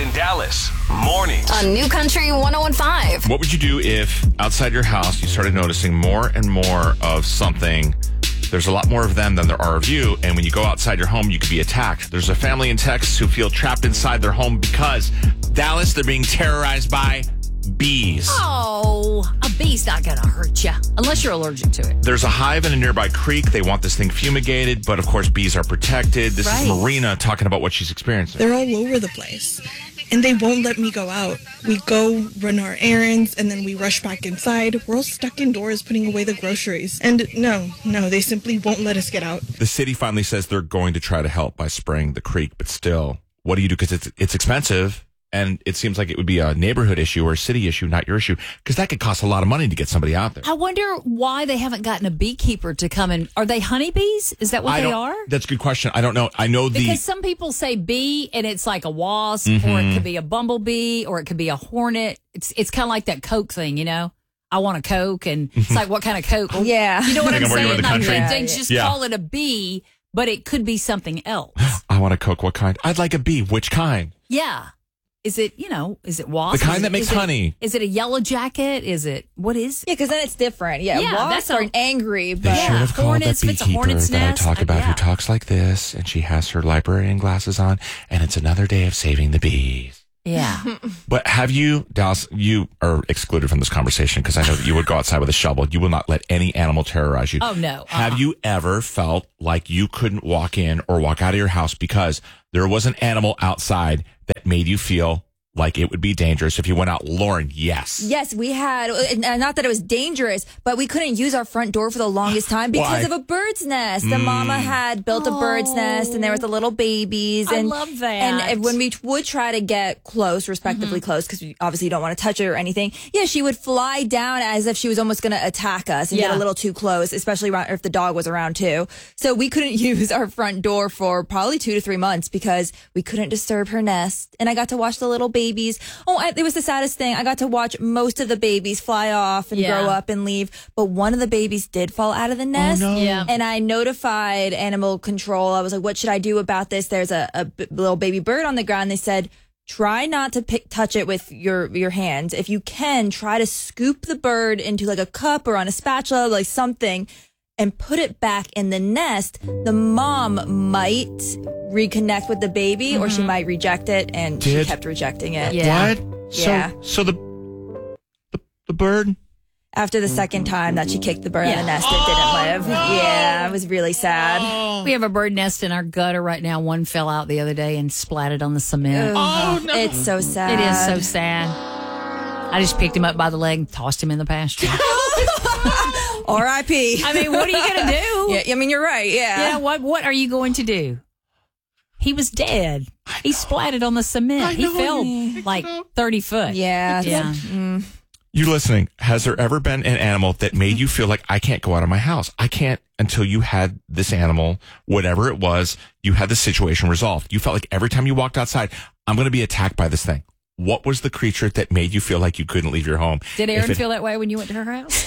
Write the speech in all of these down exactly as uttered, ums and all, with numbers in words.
in Dallas. Mornings. On New Country one oh one five. What would you do if outside your house you started noticing more and more of something? There's a lot more of them than there are of you, and when you go outside your home, you could be attacked. There's a family in Texas who feel trapped inside their home because Dallas, they're being terrorized by bees. Oh, a bee's not going to hurt you unless you're allergic to it. There's a hive in a nearby creek. They want this thing fumigated, but of course, bees are protected. This Right. is Marina talking about what she's experiencing. They're all over the place, and they won't let me go out. We go run our errands, and then we rush back inside. We're all stuck indoors putting away the groceries. And no, no, they simply won't let us get out. The city finally says they're going to try to help by spraying the creek, but still, what do you do? Because it's, it's expensive. And it seems like it would be a neighborhood issue or a city issue, not your issue, because that could cost a lot of money to get somebody out there. I wonder why they haven't gotten a beekeeper to come in. Are they honeybees? Is that what I they don't- are? That's a good question. I don't know. I know the. Because some people say bee and it's like a wasp, Mm-hmm. or it could be a bumblebee, or it could be a hornet. It's it's kind of like that Coke thing, you know? I want a Coke, and it's like, what kind of Coke? Well, Yeah. You know what Depending I'm on where you are in saying? the Like, country. they, they Yeah, just yeah. call it a bee, but it could be something else. I want a Coke. What kind? I'd like a bee. Which kind? Yeah. Is it, you know, is it wasp? The kind Is that it- makes is it- honey. Is it a yellow jacket? Is it, what is it? Yeah, because then it's different. Yeah, Yeah, wasps that's a- are angry, They but Yeah. should have called Hornets, that if it's a beekeeper hornet's that I nest, talk uh, about yeah. who talks like this, and she has her librarian glasses on, and it's another day of saving the bees. Yeah. But have you, Dallas, you are excluded from this conversation because I know that you would go outside with a shovel. You will not let any animal terrorize you. Oh, no. Have Uh-uh. you ever felt like you couldn't walk in or walk out of your house because there was an animal outside that made you feel like it would be dangerous if you went out? Lauren, yes. yes, we had, and not that it was dangerous, but we couldn't use our front door for the longest time because Why? of a bird's nest. The mama had built a bird's nest, and there was the little babies. I And, love that. And when we would try to get close, respectively close, because we obviously don't want to touch it or anything, yeah, she would fly down as if she was almost going to attack us and Yeah. get a little too close, especially around, if the dog was around too. So we couldn't use our front door for probably two to three months because we couldn't disturb her nest. And I got to watch the little babies. Oh, I, it was the saddest thing. I got to watch most of the babies fly off and Yeah. grow up and leave, but one of the babies did fall out of the nest. no. Yeah. And I notified animal control. I was like, what should I do about this? There's a, a b- little baby bird on the ground. They said, try not to pick, touch it with your, your hands. If you can, try to scoop the bird into like a cup or on a spatula, like something, and put it back in the nest. The mom might reconnect with the baby, or she might reject it, and Did- she kept rejecting it. Yeah. What? So, Yeah. so the, the the bird? After the second time that she kicked the bird out Yeah. of the nest, it didn't live. Yeah, it was really sad. We have a bird nest in our gutter right now. One fell out the other day and splatted on the cement. Oh, no. It's so sad. It is so sad. I just picked him up by the leg and tossed him in the pasture. R I P I mean, what are you going to do? Yeah, I mean, you're right. Yeah. Yeah, what what are you going to do? He was dead. He splatted on the cement. I He know. fell like thirty foot. Yeah. Yeah. You listening? Has there ever been an animal that made you feel like I can't go out of my house? I can't until you had this animal, whatever it was, you had the situation resolved. You felt like every time you walked outside, I'm going to be attacked by this thing. What was the creature that made you feel like you couldn't leave your home? Did If Aaron it- feel that way when you went to her house?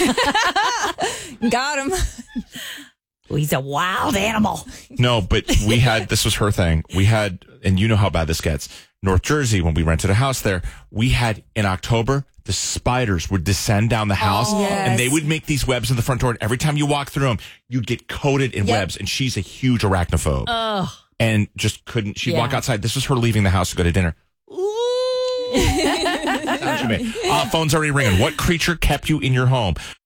Got him. Well, he's a wild animal. No, but we had, this was her thing. We had, and you know how bad this gets. North Jersey, when we rented a house there, we had in October, the spiders would descend down the house yes. and they would make these webs in the front door. And every time you walk through them, you'd get coated in Yep. webs. And she's a huge arachnophobe Oh, and just couldn't, she'd Yeah. walk outside. This was her leaving the house to go to dinner. Sounds you made. Uh, phone's already ringing. What creature kept you in your home?